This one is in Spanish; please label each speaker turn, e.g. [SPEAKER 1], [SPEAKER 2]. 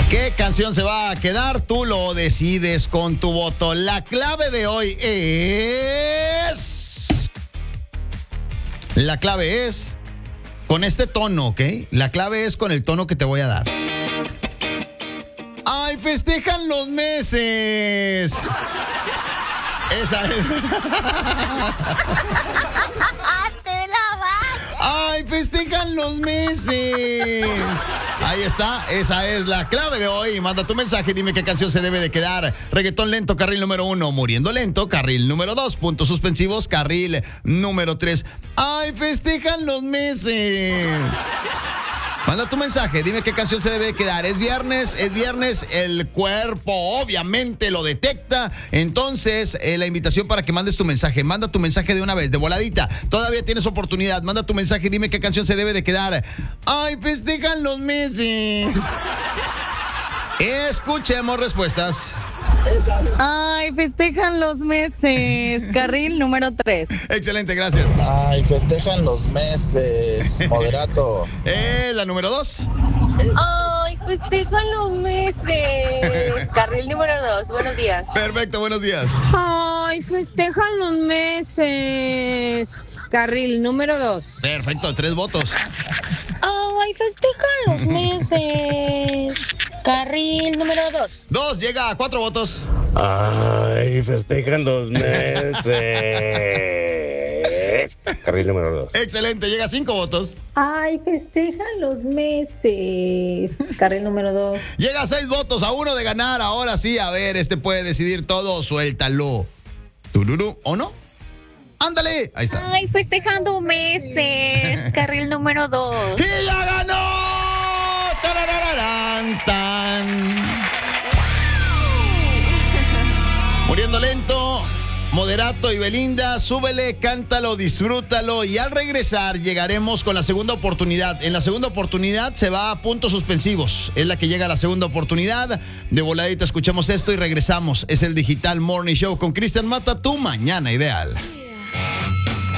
[SPEAKER 1] ¿Qué canción se va a quedar? Tú lo decides con tu voto. La clave de hoy es... La clave es con este tono, ¿ok? La clave es con el tono que te voy a dar. ¡Ay, festejan los meses! Esa es.
[SPEAKER 2] ¡Te la vas!
[SPEAKER 1] ¡Ay, festejan los meses! Ahí está, esa es la clave de hoy. Manda tu mensaje, dime qué canción se debe de quedar. Reggaetón lento, carril número 1. Muriendo lento, carril número 2. Puntos suspensivos, carril número 3. ¡Ay, festejan los meses! Manda tu mensaje, dime qué canción se debe de quedar. Es viernes, el cuerpo obviamente lo detecta. Entonces, la invitación para que mandes tu mensaje. Manda tu mensaje de una vez, de voladita. Todavía tienes oportunidad. Manda tu mensaje, dime qué canción se debe de quedar. ¡Ay, festejan los meses! Escuchemos respuestas.
[SPEAKER 2] Ay, festejan los meses. Carril número 3.
[SPEAKER 1] Excelente, gracias.
[SPEAKER 3] Ay, festejan los meses. Moderato.
[SPEAKER 1] La número 2.
[SPEAKER 2] Ay, festejan los meses. Carril número 2. Buenos días.
[SPEAKER 1] Perfecto, buenos días.
[SPEAKER 2] Ay, festejan los meses. Carril número 2.
[SPEAKER 1] Perfecto, 3 votos.
[SPEAKER 2] Ay, festejan los meses. Carril número 2.
[SPEAKER 1] 2 llega a 4 votos.
[SPEAKER 4] Ay, festejan los meses. Carril número 2.
[SPEAKER 1] Excelente, llega a 5 votos.
[SPEAKER 5] Ay, festejan los meses. Carril número 2.
[SPEAKER 1] Llega a 6 votos, a 1 de ganar. Ahora sí, a ver, puede decidir todo. Suéltalo. Tururú, ¿o no? ¡Ándale! Ahí está.
[SPEAKER 2] Ay, festejando meses. Carril número 2.
[SPEAKER 1] ¡Y ya ganó! ¡Tarararán, tan! Muriendo lento, Moderato y Belinda, súbele, cántalo, disfrútalo y al regresar llegaremos con la segunda oportunidad. En la segunda oportunidad se va a puntos suspensivos. Es la que llega a la segunda oportunidad. De voladita escuchamos esto y regresamos. Es el Digital Morning Show con Cristian Mata, tu mañana ideal.